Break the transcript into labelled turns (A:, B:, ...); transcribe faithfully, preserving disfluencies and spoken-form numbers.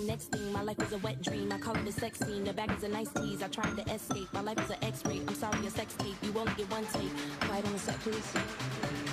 A: Next thing, my life was a wet dream. I call it a sex scene. The bag is a nice tease. I tried to escape. My life is an X-ray. I'm sorry, a sex tape. You only get one take. Quiet on the set, please.